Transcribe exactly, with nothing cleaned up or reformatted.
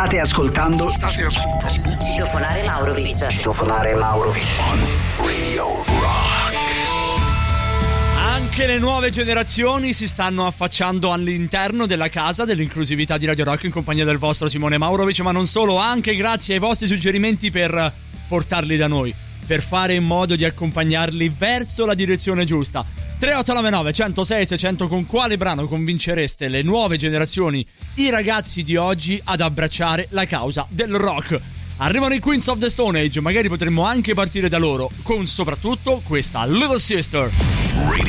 State ascoltando State ascoltando Citofonare Maurovic. Citofonare Maurovic Radio Rock. Anche le nuove generazioni si stanno affacciando all'interno della casa dell'inclusività di Radio Rock in compagnia del vostro Simone Maurovic, ma non solo, anche grazie ai vostri suggerimenti per portarli da noi, per fare in modo di accompagnarli verso la direzione giusta. tre otto nove nove uno zero sei sei zero zero. Con quale brano convincereste le nuove generazioni, i ragazzi di oggi, ad abbracciare la causa del rock? Arrivano i Queens of the Stone Age, magari potremmo anche partire da loro, con soprattutto questa Little Sister. Radio